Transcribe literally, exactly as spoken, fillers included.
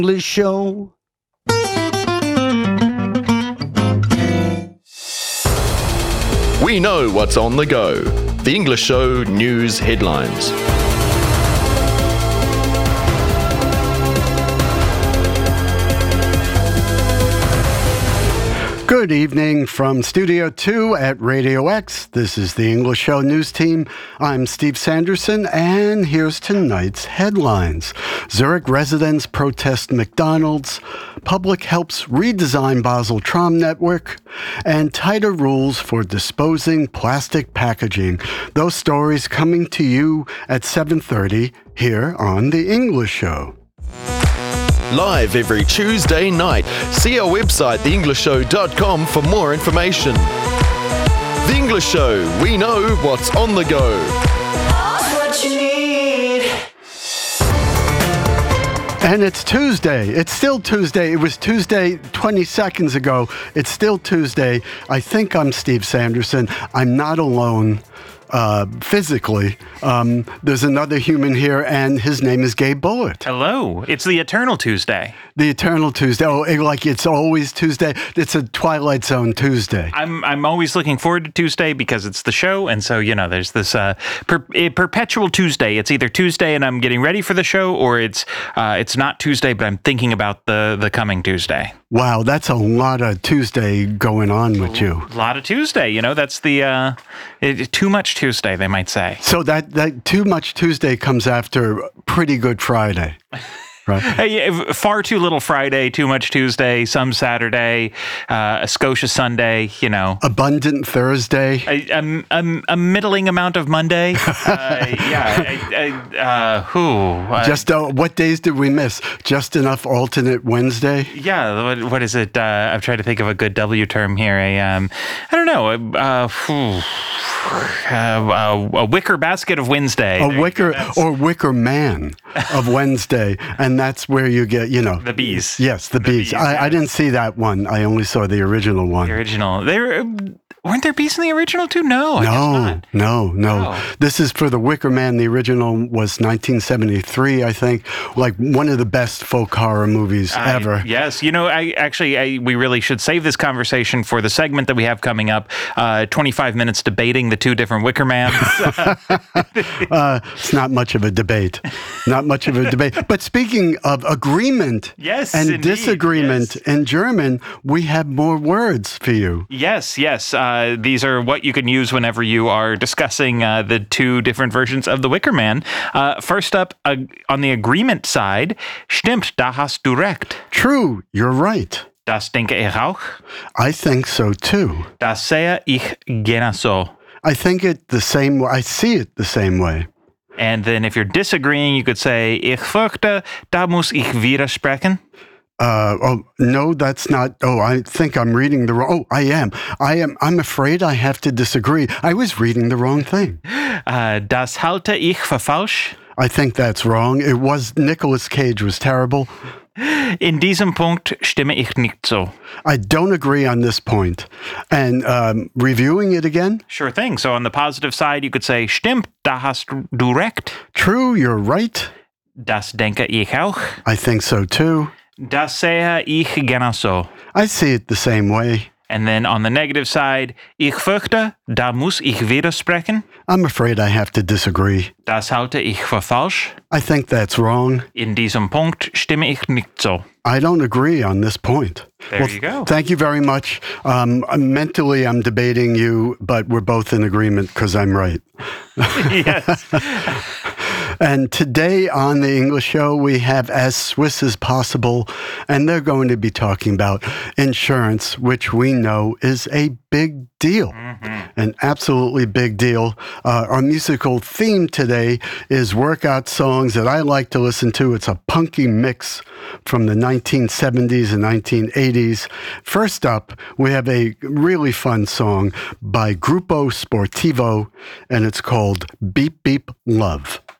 English show. We know what's on the go. The English Show News Headlines. Good evening from Studio two at Radio X. This is the English Show News Team. I'm Steve Sanderson, and here's tonight's headlines. Zurich residents protest McDonald's, public helps redesign Basel tram network, and tighter rules for disposing plastic packaging. Those stories coming to you at seven thirty here on the English Show. Live every Tuesday night. See our website, the english show dot com, for more information. The English Show, we know what's on the go. What you need. And it's Tuesday. It's still Tuesday. It was Tuesday twenty seconds ago. It's still Tuesday. I think I'm Steve Sanderson. I'm not alone. Uh, physically, um, there's another human here, and his name is Gabe Bullitt. Hello. It's the Eternal Tuesday. The Eternal Tuesday. Oh, like it's always Tuesday. It's a Twilight Zone Tuesday. I'm I'm always looking forward to Tuesday because it's the show, and so you know, there's this uh, per- a perpetual Tuesday. It's either Tuesday and I'm getting ready for the show, or it's uh, it's not Tuesday, but I'm thinking about the the coming Tuesday. Wow, that's a lot of Tuesday going on with you. A lot of Tuesday. You know, that's the uh, it, too much Tuesday, they might say. So that that too much Tuesday comes after Pretty Good Friday. Right. Hey, far too little Friday, too much Tuesday, some Saturday, uh, a Scotia Sunday, you know. Abundant Thursday. A, a, a, a middling amount of Monday. uh, yeah. I, I, uh, who? Uh, Just uh, what days did we miss? Just enough alternate Wednesday? Yeah. What, what is it? Uh, I'm trying to think of a good W term here. A, um, I don't know. Uh, whew, uh, a wicker basket of Wednesday. A There wicker or wicker man of Wednesday. And that's where you get, you know. The bees. Yes, the, the bees. bees I, yeah. I didn't see that one. I only saw the original one. The original. There weren't there bees in the original too? No, I no, guess not. no, no. Oh. This is for the Wicker Man. The original was nineteen seventy-three, I think. Like one of the best folk horror movies I, ever. Yes, you know, I actually, I, we really should save this conversation for the segment that we have coming up. Uh, twenty-five minutes debating the two different Wicker Mans. uh, it's not much of a debate. Not much of a debate. But speaking of agreement yes, and indeed, disagreement yes. in German, we have more words for you. Yes, yes. Uh, these are what you can use whenever you are discussing uh, the two different versions of the Wicker Man. Uh, first up, uh, on the agreement side, stimmt, da hast du recht. True, you're right. Das denke ich auch. I think so too. Das sehe ich gerne so. I think it the same way. I see it the same way. And then if you're disagreeing, you could say, ich fürchte, da muss ich widersprechen. Uh, oh, no, that's not. Oh, I think I'm reading the wrong. Oh, I am. I am. I'm afraid I have to disagree. I was reading the wrong thing. Uh, das halte ich für falsch. I think that's wrong. It was, Nicolas Cage was terrible. In diesem Punkt stimme ich nicht so. I don't agree on this point. And um, reviewing it again? Sure thing. So on the positive side, you could say, stimmt, da hast du recht. True, you're right. Das denke ich auch. I think so too. Das sehe ich gerne so. I see it the same way. And then on the negative side, ich fürchte, da muss ich widersprechen. I'm afraid I have to disagree. Das halte ich für falsch. I think that's wrong. In diesem Punkt stimme ich nicht so. I don't agree on this point. There well, you go. Thank you very much. Um, mentally, I'm debating you, but we're both in agreement because I'm right. Yes. And today on the English Show, we have As Swiss as Possible, and they're going to be talking about insurance, which we know is a big deal, mm-hmm. an absolutely big deal. Uh, our musical theme today is workout songs that I like to listen to. It's a punky mix from the nineteen seventies and nineteen eighties. First up, we have a really fun song by Grupo Sportivo, and it's called Beep Beep Love.